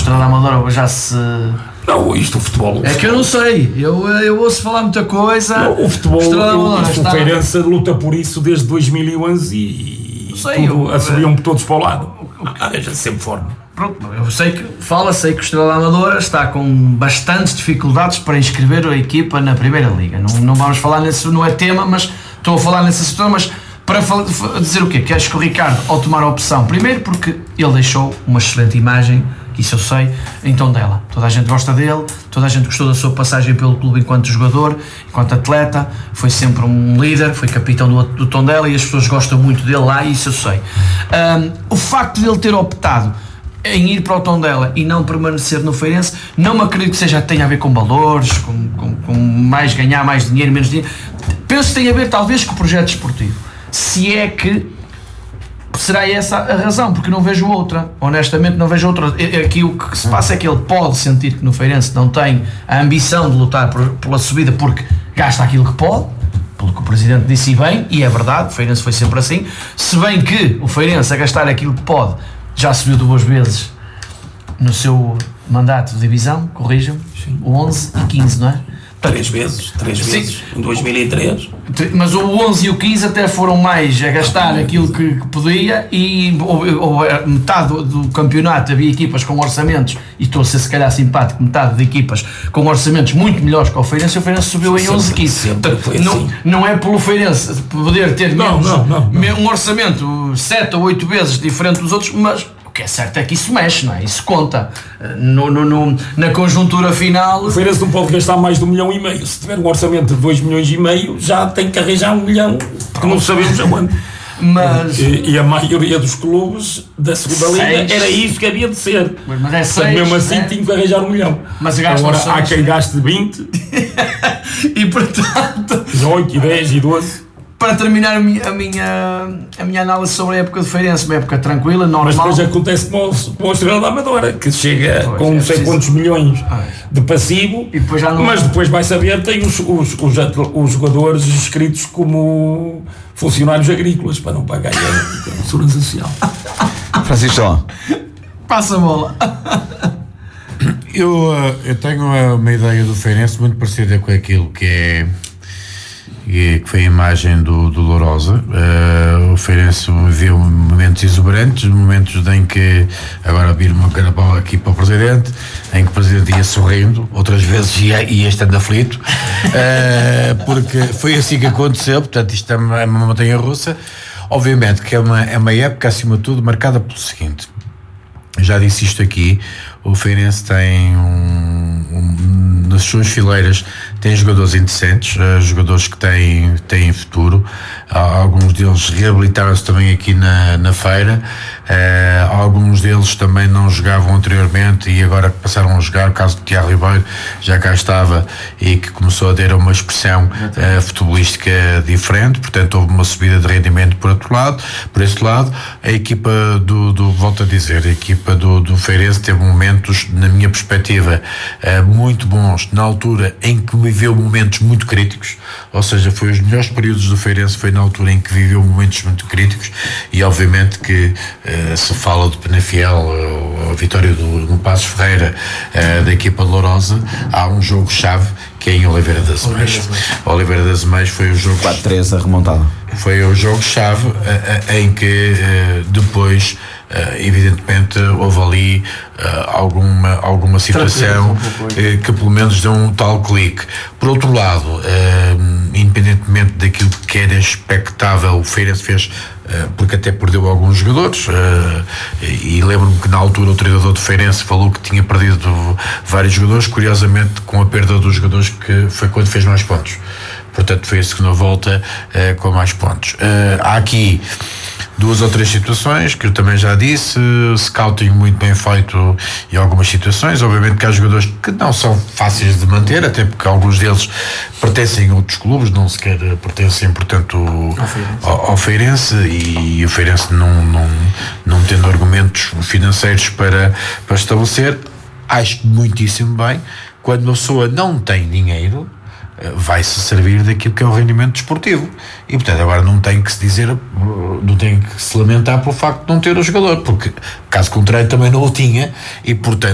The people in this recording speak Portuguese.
Estrela da Amadora já se... Não, isto o futebol... É que eu não sei, eu ouço falar muita coisa. Não, o futebol, o Feirense luta por isso desde 2011 e subiam todos para o lado. Arranja sempre forma. Pronto, eu sei que o Estrela da Amadora está com bastantes dificuldades para inscrever a equipa na Primeira Liga. Não vamos falar nesse, não é tema, mas estou a falar nessa situação, mas para dizer o quê? Que acho que o Ricardo, ao tomar a opção, primeiro porque ele deixou uma excelente imagem, que isso eu sei, em Tondela. Toda a gente gosta dele, toda a gente gostou da sua passagem pelo clube enquanto jogador, enquanto atleta, foi sempre um líder, foi capitão do Tondela e as pessoas gostam muito dele lá, e isso eu sei. O facto de ele ter optado em ir para o Tondela e não permanecer no Feirense, não me acredito que tenha a ver com valores, com mais ganhar, mais dinheiro, menos dinheiro. Penso que tem a ver talvez com o projeto desportivo. Se é que será essa a razão, porque não vejo outra, honestamente não vejo outra. Aqui o que se passa é que ele pode sentir que no Feirense não tem a ambição de lutar pela subida porque gasta aquilo que pode, pelo que o Presidente disse e bem, e é verdade, o Feirense foi sempre assim, se bem que o Feirense a gastar aquilo que pode já subiu 2 vezes no seu mandato de divisão, corrijam-me, 11 e 15, não é? 3 vezes, em 2003. Mas o 11 e o 15 até foram mais a gastar aquilo que podia, e metade do campeonato havia equipas com orçamentos, e estou a ser se calhar simpático, metade de equipas com orçamentos muito melhores que o Feirense, e o Feirense subiu em 11 e 15. Não é pelo Feirense poder ter um orçamento 7 ou 8 vezes diferente dos outros, mas o que é certo é que isso mexe, não é? Isso conta na conjuntura final. O Feirense não pode gastar mais de 1,5 milhão. Se tiver um orçamento de 2,5 milhões, já tem que arranjar 1 milhão, porque não sabemos aonde. Mas... E a maioria dos clubes da segunda liga era isso que havia de ser. Mas é 6, mesmo assim, tinha que arranjar 1 milhão. Mas agora há quem gaste 20 e portanto 18, 10 e 12. Para terminar a minha análise sobre a época de Feirense, uma época tranquila, normal. Mas depois acontece com o Estrela da Amadora, que chega com não sei quantos milhões de passivo, e depois mas depois vai saber, tem os jogadores inscritos como funcionários agrícolas para não pagar a segurança social. Francisco, passa a bola. Eu tenho uma ideia do Feirense muito parecida com aquilo que foi a imagem do Lourosa. O Feirense viu momentos exuberantes, momentos em que, agora vir uma carapau aqui para o Presidente, em que o Presidente ia sorrindo, outras vezes ia estando aflito, porque foi assim que aconteceu. Portanto, isto é uma montanha russa. Obviamente que é uma época, acima de tudo, marcada pelo seguinte: já disse isto aqui, o Feirense tem nas suas fileiras tem jogadores indecentes, jogadores que têm futuro. Alguns deles reabilitaram-se também aqui na feira, alguns deles também não jogavam anteriormente e agora passaram a jogar. O caso de Tiago Ribeiro já cá estava e que começou a ter uma expressão futebolística diferente, portanto houve uma subida de rendimento por esse lado. A equipa volto a dizer, a equipa do Feirense teve momentos, na minha perspectiva, muito bons, na altura em que viveu momentos muito críticos, ou seja, foi os melhores períodos do Feirense, foi na altura em que viveu momentos muito críticos, e obviamente que se fala de Penafiel, a vitória do Passos Ferreira, da equipa de Lourosa, há um jogo-chave que é em Oliveira das Meias. Oliveira das Meias foi o jogo 4-3 a remontada. Foi o jogo-chave em que depois, evidentemente, houve ali alguma situação que pelo menos deu um tal clique. Por outro lado, independentemente daquilo que era expectável, o Feirense fez, porque até perdeu alguns jogadores, e lembro-me que na altura o treinador do Feirense falou que tinha perdido vários jogadores, curiosamente com a perda dos jogadores que foi quando fez mais pontos. Portanto, foi a segunda volta com mais pontos. Há aqui 2 ou 3 situações que eu também já disse, scouting muito bem feito em algumas situações. Obviamente que há jogadores que não são fáceis de manter, até porque alguns deles pertencem a outros clubes, não sequer pertencem, portanto, ao Feirense, e o Feirense não tendo argumentos financeiros para estabelecer. Acho muitíssimo bem, quando uma pessoa não tem dinheiro, vai-se servir daquilo que é o rendimento desportivo, e portanto agora não tem que se dizer, não tem que se lamentar pelo facto de não ter o jogador, porque caso contrário também não o tinha, e portanto